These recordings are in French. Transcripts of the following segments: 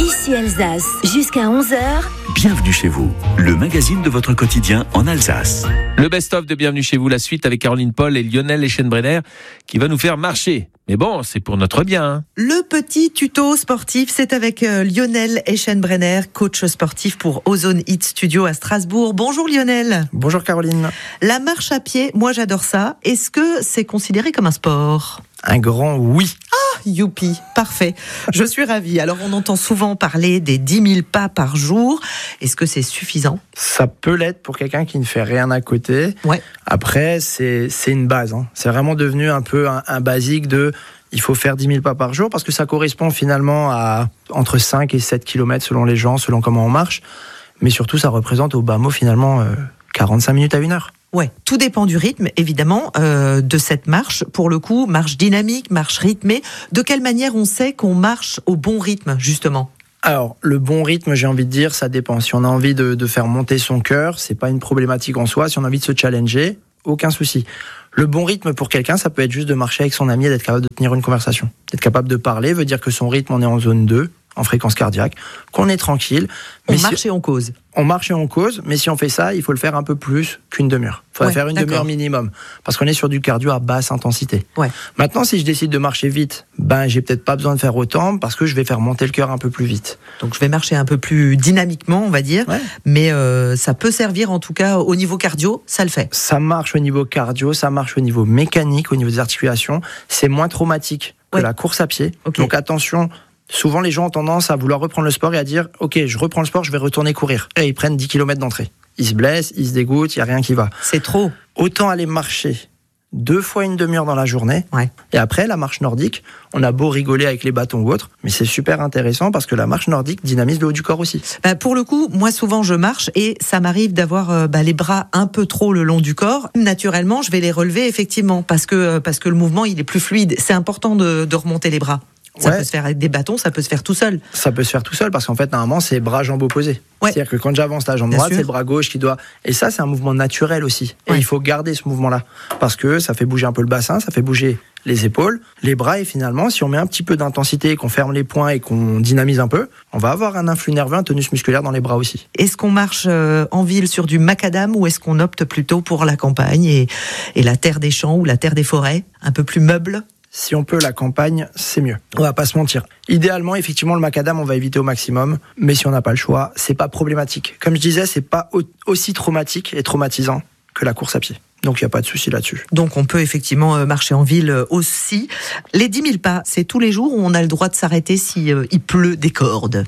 Ici Alsace, jusqu'à 11h. Bienvenue chez vous, le magazine de votre quotidien en Alsace. Le best-of de Bienvenue chez vous, la suite avec Caroline Paul et Lionel Eschenbrenner qui va nous faire marcher. Mais bon, c'est pour notre bien. Hein. Le petit tuto sportif, c'est avec Lionel Eschenbrenner, coach sportif pour Ozone Hit Studio à Strasbourg. Bonjour Lionel. Bonjour Caroline. La marche à pied, moi j'adore ça. Est-ce que c'est considéré comme un sport ? Un grand oui. Ah, youpi, parfait. Je suis ravie. Alors on entend souvent parler des 10 000 pas par jour. Est-ce que c'est suffisant ? Ça peut l'être pour quelqu'un qui ne fait rien à côté. Ouais. Après, c'est une base. Hein. C'est vraiment devenu un peu un basique de... Il faut faire 10 000 pas par jour parce que ça correspond finalement à entre 5 et 7 km selon les gens, selon comment on marche. Mais surtout, ça représente au bas mot finalement 45 minutes à 1 heure. Ouais, tout dépend du rythme, évidemment, de cette marche. Pour le coup, marche dynamique, marche rythmée. De quelle manière on sait qu'on marche au bon rythme, justement ? Alors, le bon rythme, j'ai envie de dire, ça dépend. Si on a envie de faire monter son cœur, c'est pas une problématique en soi. Si on a envie de se challenger, aucun souci. Le bon rythme pour quelqu'un, ça peut être juste de marcher avec son ami et d'être capable de tenir une conversation. D'être capable de parler veut dire que son rythme, on est en zone 2, en fréquence cardiaque, qu'on est tranquille. On marche et on cause. On marche et on cause, mais si on fait ça, il faut le faire un peu plus qu'une demi-heure. Il faudrait faire une demi-heure minimum, parce qu'on est sur du cardio à basse intensité. Ouais. Maintenant, si je décide de marcher vite, j'ai peut-être pas besoin de faire autant, parce que je vais faire monter le cœur un peu plus vite. Donc je vais marcher un peu plus dynamiquement, on va dire, mais ça peut servir en tout cas au niveau cardio, ça le fait. Ça marche au niveau cardio, ça marche au niveau mécanique, au niveau des articulations. C'est moins traumatique que la course à pied. Okay. Donc attention... Souvent, les gens ont tendance à vouloir reprendre le sport et à dire « Ok, je reprends le sport, je vais retourner courir ». Et ils prennent 10 km d'entrée. Ils se blessent, ils se dégoûtent, il n'y a rien qui va. C'est trop. Autant aller marcher 2 fois une demi-heure dans la journée. Ouais. Et après, la marche nordique, on a beau rigoler avec les bâtons ou autre, mais c'est super intéressant parce que la marche nordique dynamise le haut du corps aussi. Pour le coup, moi souvent je marche et ça m'arrive d'avoir les bras un peu trop le long du corps. Naturellement, je vais les relever effectivement parce que le mouvement il est plus fluide. C'est important de remonter les bras. Ça peut se faire avec des bâtons, ça peut se faire tout seul. Ça peut se faire tout seul parce qu'en fait, normalement, c'est bras-jambes opposés. Ouais. C'est-à-dire que quand j'avance la jambe droite, c'est le bras gauche qui doit... Et ça, c'est un mouvement naturel aussi. Et il faut garder ce mouvement-là. Parce que ça fait bouger un peu le bassin, ça fait bouger les épaules, les bras. Et finalement, si on met un petit peu d'intensité, qu'on ferme les poings et qu'on dynamise un peu, on va avoir un influx nerveux, un tonus musculaire dans les bras aussi. Est-ce qu'on marche en ville sur du macadam ou est-ce qu'on opte plutôt pour la campagne et la terre des champs ou la terre des forêts, un peu plus meuble ? Si on peut, la campagne, c'est mieux. On va pas se mentir. Idéalement, effectivement, le macadam, on va éviter au maximum. Mais si on n'a pas le choix, c'est pas problématique. Comme je disais, c'est pas aussi traumatique et traumatisant que la course à pied. Donc, il n'y a pas de souci là-dessus. Donc, on peut effectivement marcher en ville aussi. Les 10 000 pas, c'est tous les jours où on a le droit de s'arrêter si il pleut des cordes.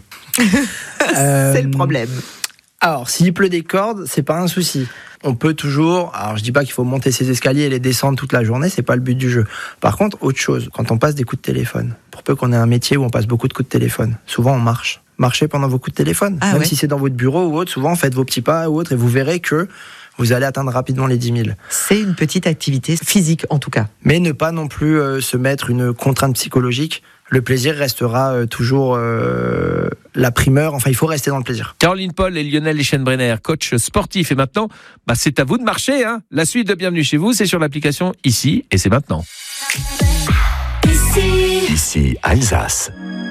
C'est le problème. Alors, s'il pleut des cordes, c'est pas un souci. On peut toujours, alors je dis pas qu'il faut monter ses escaliers et les descendre toute la journée, c'est pas le but du jeu. Par contre, autre chose, quand on passe des coups de téléphone, pour peu qu'on ait un métier où on passe beaucoup de coups de téléphone, souvent on marche. Marchez pendant vos coups de téléphone. Même si c'est dans votre bureau ou autre, souvent faites vos petits pas ou autre et vous verrez que vous allez atteindre rapidement les 10 000. C'est une petite activité physique en tout cas. Mais ne pas non plus se mettre une contrainte psychologique. Le plaisir restera toujours la primeur. Enfin, il faut rester dans le plaisir. Caroline Paul et Lionel Eschenbrenner, coach sportif. Et maintenant, c'est à vous de marcher. Hein. La suite de Bienvenue chez vous, c'est sur l'application Ici et c'est maintenant. Ici Alsace.